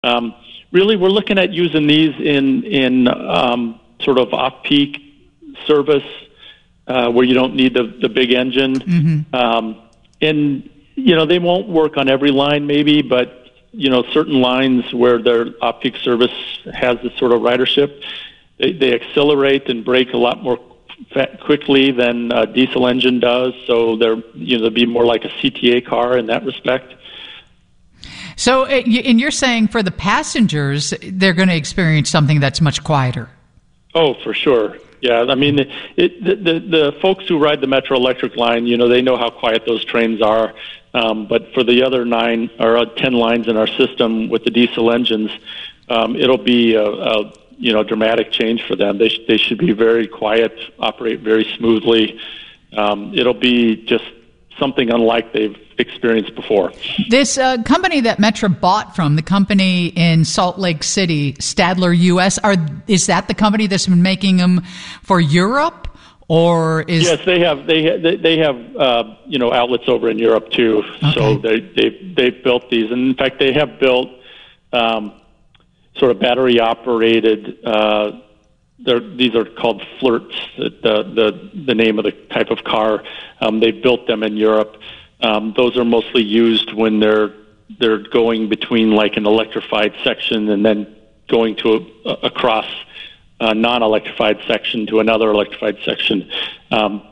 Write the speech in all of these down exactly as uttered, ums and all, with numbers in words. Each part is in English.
Um, really, we're looking at using these in in um, sort of off-peak service uh, where you don't need the, the big engine. Mm-hmm. Um, and, you know, they won't work on every line maybe, but, you know, certain lines where their off-peak service has this sort of ridership, they, they accelerate and brake a lot more quickly than a diesel engine does. So they're, you know, they'll be more like a C T A car in that respect. So, and you're saying for the passengers, they're going to experience something that's much quieter. Oh, for sure. Yeah, I mean, it, the, the the folks who ride the Metro Electric line, you know, they know how quiet those trains are. Um, but for the other nine or ten lines in our system with the diesel engines, um, it'll be a, a you know dramatic change for them. They sh- they should be very quiet, operate very smoothly. Um, it'll be just something unlike they've experienced before. This uh, company that Metra bought from, the company in Salt Lake City, Stadler U S, are is that the company that's been making them for Europe, or is? Yes, they have. They they, they have uh, you know outlets over in Europe too. Okay. So they they they've built these, and in fact they have built um, sort of battery operated. Uh, These are called flirts, the, the the name of the type of car. Um, they built them in Europe. Um, those are mostly used when they're they're going between like an electrified section and then going to a, across a non-electrified section to another electrified section. Um,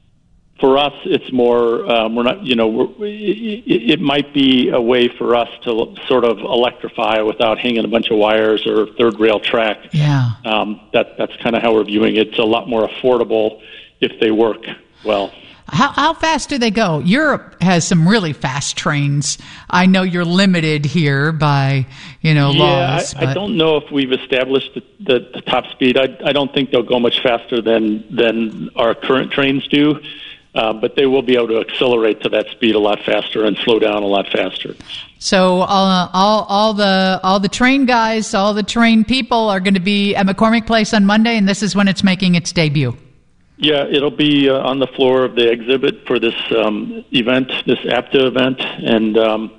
for us, it's more um, we're not you know we're, it, it might be a way for us to sort of electrify without hanging a bunch of wires or third rail track. Yeah, um, that that's kind of how we're viewing it. It's a lot more affordable if they work well. How how fast do they go? Europe has some really fast trains. I know you're limited here by you know yeah, laws. I, I don't know if we've established the, the, the top speed. I I don't think they'll go much faster than than our current trains do. Uh, but they will be able to accelerate to that speed a lot faster and slow down a lot faster. So uh, all all the all the train guys, all the train people are going to be at McCormick Place on Monday, and this is when it's making its debut. Yeah, it'll be uh, on the floor of the exhibit for this um, event, this APTA event, and um,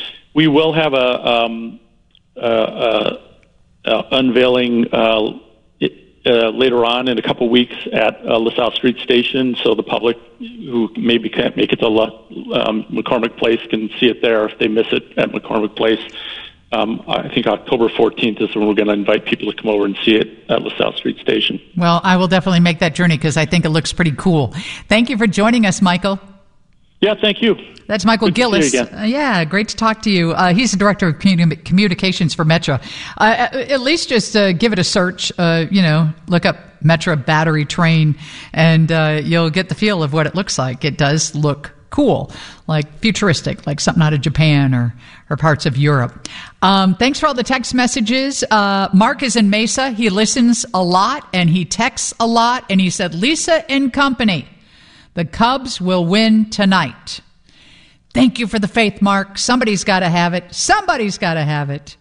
we will have a um, uh, uh, uh, unveiling. Uh, Uh, later on in a couple weeks at uh, LaSalle Street Station, so the public who maybe can't make it to um, McCormick Place can see it there if they miss it at McCormick Place. Um, I think October fourteenth is when we're going to invite people to come over and see it at LaSalle Street Station. Well, I will definitely make that journey because I think it looks pretty cool. Thank you for joining us, Michael. Yeah, thank you. That's Michael Good Gillis. To see you again. Uh, yeah, great to talk to you. Uh, he's the director of communi- communications for Metra. Uh, at least just uh, give it a search. Uh, you know, look up Metra battery train, and uh, you'll get the feel of what it looks like. It does look cool, like futuristic, like something out of Japan or or parts of Europe. Um, thanks for all the text messages. Uh, Mark is in Mesa. He listens a lot and he texts a lot, and he said, "Lisa and company, the Cubs will win tonight." Thank you for the faith, Mark. Somebody's got to have it. Somebody's got to have it.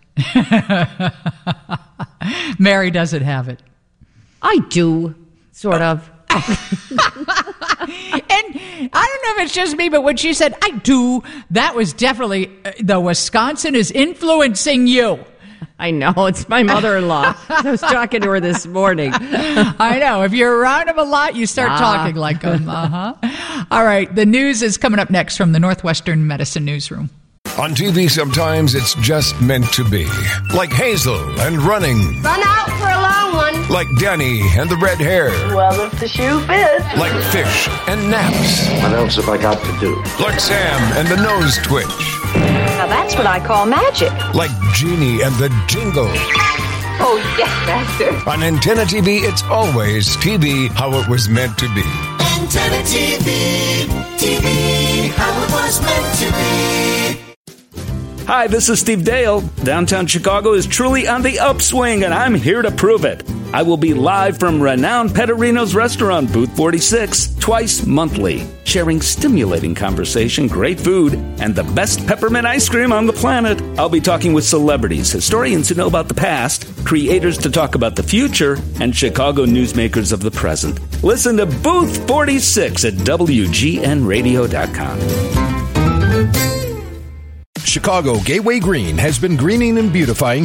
Mary doesn't have it. I do, sort of. And I don't know if it's just me, but when she said, "I do," that was definitely uh, the Wisconsin is influencing you. I know. It's my mother-in-law. I was talking to her this morning. I know. If you're around them a lot, you start ah. talking like them. Uh-huh. All right. The news is coming up next from the Northwestern Medicine Newsroom. On T V, sometimes it's just meant to be. Like Hazel and running. Run out for a long one. Like Danny and the red hair. Well, if the shoe fits. Like fish and naps. What else have I got to do? Like Sam and the nose twitch. Now that's what I call magic. Like Jeannie and the jingle. Oh, yes, Master. On Antenna T V, it's always T V how it was meant to be. Antenna T V, T V how it was meant to be. Hi, this is Steve Dale. Downtown Chicago is truly on the upswing, and I'm here to prove it. I will be live from renowned Petterino's restaurant, Booth forty-six, twice monthly, sharing stimulating conversation, great food, and the best peppermint ice cream on the planet. I'll be talking with celebrities, historians who know about the past, creators to talk about the future, and Chicago newsmakers of the present. Listen to Booth forty-six at W G N radio dot com. Chicago Gateway Green has been greening and beautifying